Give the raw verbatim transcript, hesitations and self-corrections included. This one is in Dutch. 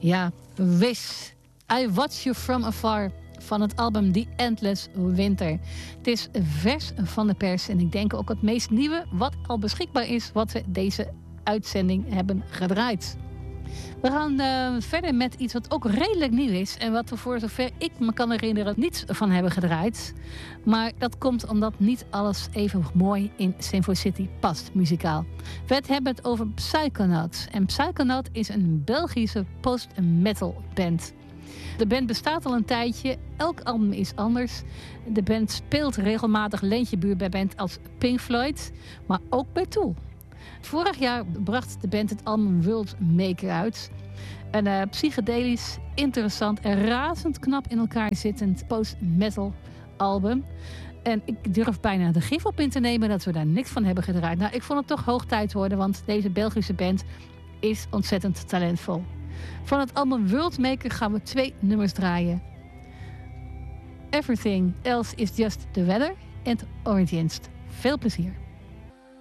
Ja, Wish. I Watch You From Afar. Van het album The Endless Winter. Het is vers van de pers. En ik denk ook het meest nieuwe wat al beschikbaar is. Wat we deze uitzending hebben gedraaid. We gaan uh, verder met iets wat ook redelijk nieuw is. En wat we voor zover ik me kan herinneren niets van hebben gedraaid. Maar dat komt omdat niet alles even mooi in Sinfo City past, muzikaal. We hebben het over Psychonaut. En Psychonaut is een Belgische post-metal band. De band bestaat al een tijdje. Elk album is anders. De band speelt regelmatig leentjebuur bij band als Pink Floyd. Maar ook bij Tool. Vorig jaar bracht de band het album World Maker uit. Een uh, psychedelisch, interessant en razend knap in elkaar zittend post-metal album. En ik durf bijna de gif op in te nemen dat we daar niks van hebben gedraaid. Nou, ik vond het toch hoog tijd worden, want deze Belgische band is ontzettend talentvol. Van het album World Maker gaan we twee nummers draaien. Everything Else Is Just The Weather en Origins. Veel plezier.